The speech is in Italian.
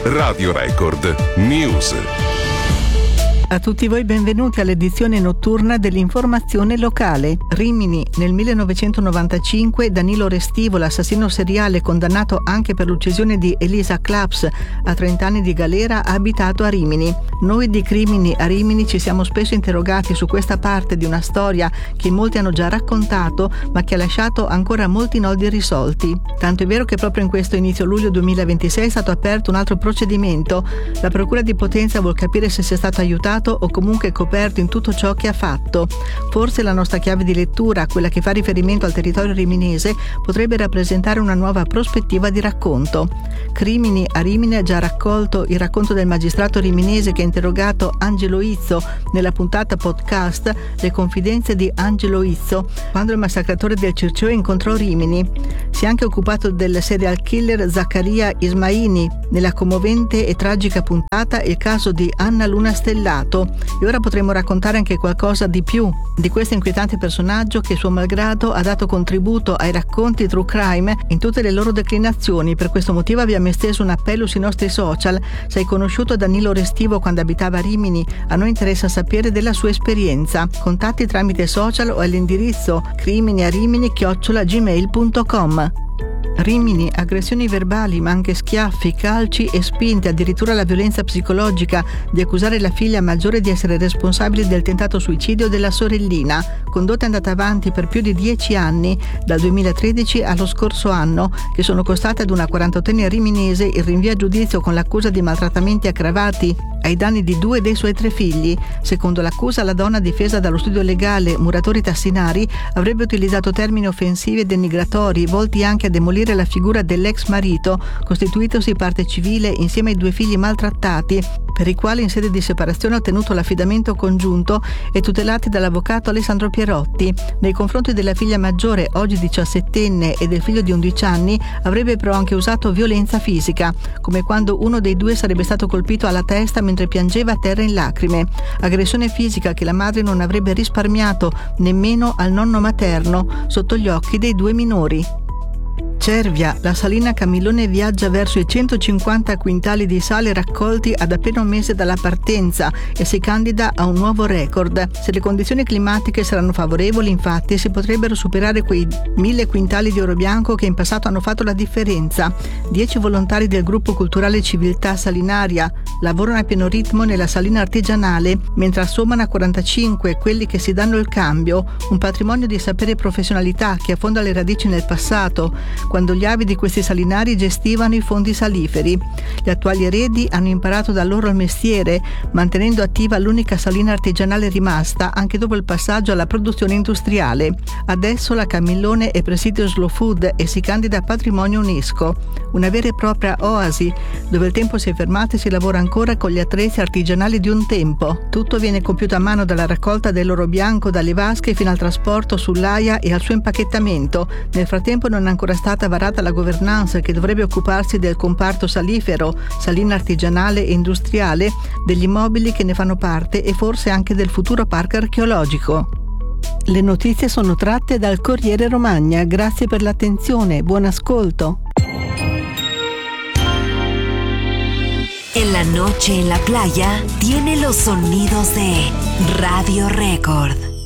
Radio Record News. A tutti voi benvenuti all'edizione notturna dell'informazione locale. Rimini. Nel 1995 Danilo Restivo, l'assassino seriale condannato anche per l'uccisione di Elisa Claps a 30 anni di galera, ha abitato a Rimini. Noi di Crimini a Rimini ci siamo spesso interrogati su questa parte di una storia che molti hanno già raccontato, ma che ha lasciato ancora molti nodi irrisolti. Tanto è vero che proprio in questo inizio luglio 2026 è stato aperto un altro procedimento. La Procura di Potenza vuol capire se sia stato aiutato o comunque coperto in tutto ciò che ha fatto. Forse la nostra chiave di lettura, quella che fa riferimento al territorio riminese, potrebbe rappresentare una nuova prospettiva di racconto. Crimini a Rimini ha già raccolto il racconto del magistrato riminese che ha interrogato Angelo Izzo nella puntata podcast Le confidenze di Angelo Izzo, quando il massacratore del Circeo incontrò Rimini. Si è anche occupato del serial killer Zaccaria Ismaini nella commovente e tragica puntata Il caso di Anna Luna Stellato. E ora potremo raccontare anche qualcosa di più di questo inquietante personaggio che, suo malgrado, ha dato contributo ai racconti true crime in tutte le loro declinazioni. Per questo motivo abbiamo esteso un appello sui nostri social. Se hai conosciuto Danilo Restivo quando abitava a Rimini, a noi interessa sapere della sua esperienza. Contatti tramite social o all'indirizzo criminiarimini@gmail.com. Rimini, aggressioni verbali ma anche schiaffi, calci e spinte, addirittura la violenza psicologica di accusare la figlia maggiore di essere responsabile del tentato suicidio della sorellina. Condotta è andata avanti per più di 10 anni, dal 2013 allo scorso anno, che sono costate ad una 48enne riminese il rinvio a giudizio con l'accusa di maltrattamenti aggravati ai danni di 2 dei suoi 3 figli. Secondo l'accusa, la donna, difesa dallo studio legale Muratori Tassinari, avrebbe utilizzato termini offensivi e denigratori volti anche a demolire la figura dell'ex marito, costituitosi parte civile insieme ai 2 figli maltrattati, per i quali in sede di separazione ha ottenuto l'affidamento congiunto e tutelati dall'avvocato Alessandro Pierotti. Nei confronti della figlia maggiore, oggi 17enne, e del figlio di 11 anni, avrebbe però anche usato violenza fisica, come quando uno dei 2 sarebbe stato colpito alla testa mentre piangeva a terra in lacrime. Aggressione fisica che la madre non avrebbe risparmiato nemmeno al nonno materno, sotto gli occhi dei 2 minori. Cervia, la salina Camillone viaggia verso i 150 quintali di sale raccolti ad appena un mese dalla partenza e si candida a un nuovo record. Se le condizioni climatiche saranno favorevoli, infatti, si potrebbero superare quei 1000 quintali di oro bianco che in passato hanno fatto la differenza. 10 volontari del gruppo culturale Civiltà Salinaria lavorano a pieno ritmo nella salina artigianale, mentre assommano a 45 quelli che si danno il cambio, un patrimonio di sapere e professionalità che affonda le radici nel passato, quando gli avi di questi salinari gestivano i fondi saliferi. Gli attuali eredi hanno imparato da loro il mestiere, mantenendo attiva l'unica salina artigianale rimasta anche dopo il passaggio alla produzione industriale. Adesso la Camillone è presidio slow food e si candida a patrimonio UNESCO, una vera e propria oasi dove il tempo si è fermato e si lavora ancora con gli attrezzi artigianali di un tempo. Tutto viene compiuto a mano, dalla raccolta dell'oro bianco dalle vasche fino al trasporto sull'aia e al suo impacchettamento. Nel frattempo non è ancora stata varata la governance che dovrebbe occuparsi del comparto salifero, salina artigianale e industriale, degli immobili che ne fanno parte e forse anche del futuro parco archeologico. Le notizie sono tratte dal Corriere Romagna. Grazie per l'attenzione, buon ascolto. En la noche en la playa tiene los sonidos de Radio Record.